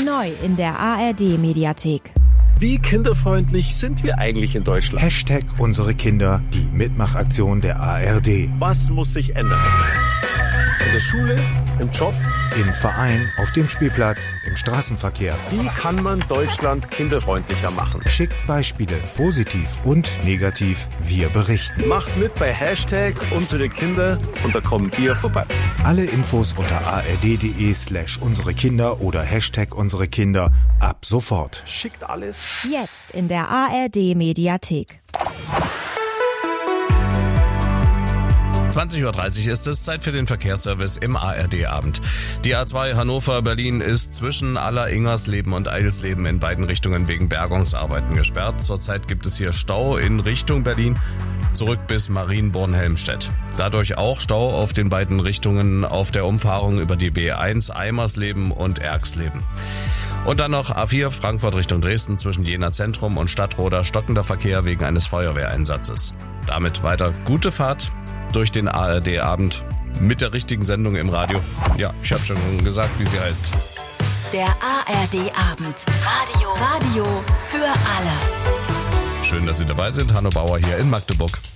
Neu in der ARD-Mediathek. Wie kinderfreundlich sind wir eigentlich in Deutschland? Hashtag unsere Kinder, die Mitmachaktion der ARD. Was muss sich ändern? In der Schule, im Job, Im Verein, auf dem Spielplatz, im Straßenverkehr. wie kann man Deutschland kinderfreundlicher machen? Schickt Beispiele, positiv und negativ. Wir berichten. Macht mit bei Hashtag unsere Kinder und da kommen wir vorbei. Alle Infos unter ard.de/unsere Kinder oder Hashtag unsere Kinder ab sofort. Schickt alles. Jetzt in der ARD-Mediathek. 20.30 Uhr ist es, Zeit für den Verkehrsservice im ARD-Abend. Die A2 Hannover-Berlin ist zwischen Aller-Ingersleben und Eilsleben in beiden Richtungen wegen Bergungsarbeiten gesperrt. Zurzeit gibt es hier Stau in Richtung Berlin, zurück bis Marienborn-Helmstedt. Dadurch auch Stau auf den beiden Richtungen auf der Umfahrung über die B1 Eimersleben und Erxleben. Und dann noch A4 Frankfurt Richtung Dresden zwischen Jena Zentrum und Stadtroda stockender Verkehr wegen eines Feuerwehreinsatzes. Damit weiter gute Fahrt durch den ARD-Abend mit der richtigen Sendung im Radio. Ja, ich habe schon gesagt, wie sie heißt. Der ARD-Abend. Radio für alle. Schön, dass Sie dabei sind. Hanno Bauer hier in Magdeburg.